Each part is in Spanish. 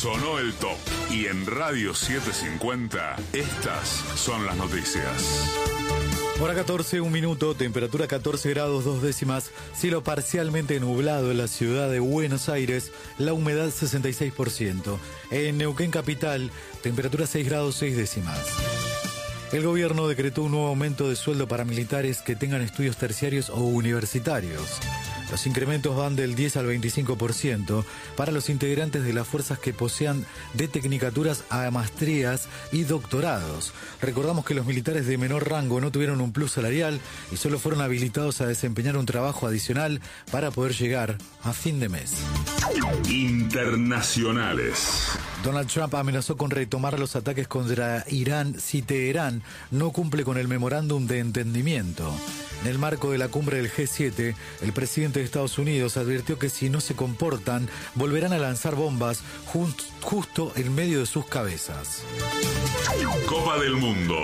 Sonó el top. Y en Radio 750, estas son las noticias. Hora 14, 1 minuto, temperatura 14 grados 2 décimas, cielo parcialmente nublado en la ciudad de Buenos Aires, la humedad 66%. En Neuquén capital, temperatura 6 grados 6 décimas. El gobierno decretó un nuevo aumento de sueldo para militares que tengan estudios terciarios o universitarios. Los incrementos van del 10 al 25% para los integrantes de las fuerzas que posean de tecnicaturas a maestrías y doctorados. Recordamos que los militares de menor rango no tuvieron un plus salarial y solo fueron habilitados a desempeñar un trabajo adicional para poder llegar a fin de mes. Internacionales. Donald Trump amenazó con retomar los ataques contra Irán si Teherán no cumple con el memorándum de entendimiento. En el marco de la cumbre del G7, el presidente de Estados Unidos advirtió que si no se comportan, volverán a lanzar bombas justo en medio de sus cabezas. Copa del Mundo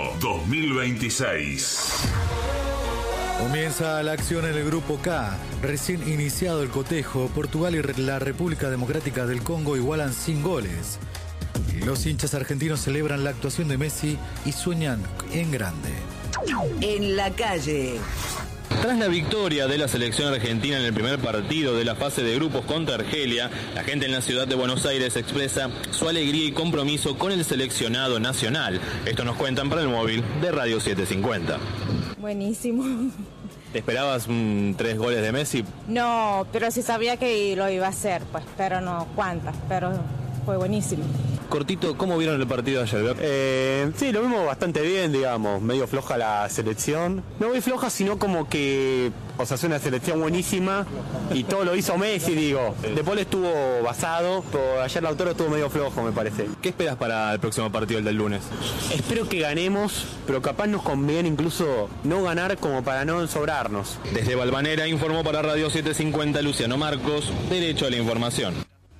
2026. Comienza la acción en el Grupo K. Recién iniciado el cotejo, Portugal y la República Democrática del Congo igualan sin goles. Los hinchas argentinos celebran la actuación de Messi y sueñan en grande. En la calle. Tras la victoria de la selección argentina en el primer partido de la fase de grupos contra Argelia, la gente en la ciudad de Buenos Aires expresa su alegría y compromiso con el seleccionado nacional. Esto nos cuentan para el móvil de Radio 750. Buenísimo. ¿Te esperabas 3 goles de Messi? No, pero sí sabía que lo iba a hacer, pues, pero no cuántas, pero fue buenísimo. Cortito, ¿cómo vieron el partido ayer? Sí, lo vimos bastante bien, digamos, medio floja la selección. No muy floja, sino como que, o sea, es una selección buenísima y todo lo hizo Messi, digo. De Paul estuvo basado, pero ayer Lautaro estuvo medio flojo, me parece. ¿Qué esperas para el próximo partido, el del lunes? Espero que ganemos, pero capaz nos conviene incluso no ganar como para no sobrarnos. Desde Valvanera informó para Radio 750 Luciano Marcos, Derecho a la Información.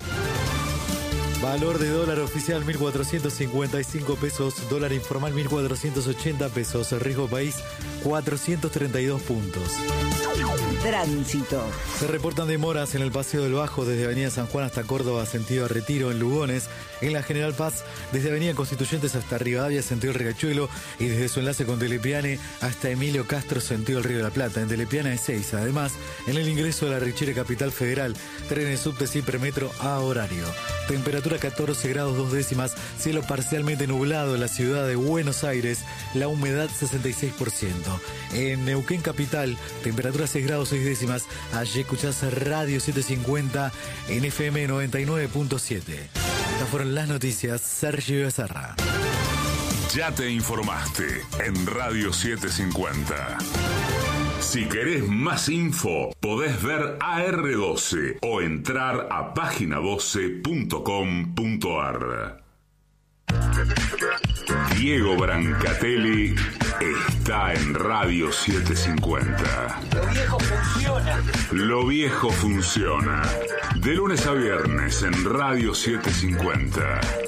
Valor de dólar oficial 1.455 pesos, dólar informal 1.480 pesos, riesgo país 432 puntos. Tránsito. Se reportan demoras en el Paseo del Bajo desde Avenida San Juan hasta Córdoba, sentido a Retiro en Lugones, en la General Paz desde Avenida Constituyentes hasta Rivadavia, sentido Riachuelo, y desde su enlace con Telepiane hasta Emilio Castro, sentido el Río de la Plata. En Telepiane es 6. Además, en el ingreso de la Richere Capital Federal, trenes subte y premetro a horario. Temperatura 14 grados 2 décimas, cielo parcialmente nublado en la ciudad de Buenos Aires, la humedad 66%. En Neuquén capital, temperatura 6 grados 6 décimas. Allí escuchás Radio 750 en FM 99.7. Estas fueron las noticias. Sergio Becerra. Ya te informaste en Radio 750. Si querés más info, podés ver AR12 o entrar a página12.com.ar. Diego Brancatelli está en Radio 750. Lo viejo funciona. Lo viejo funciona. De lunes a viernes en Radio 750.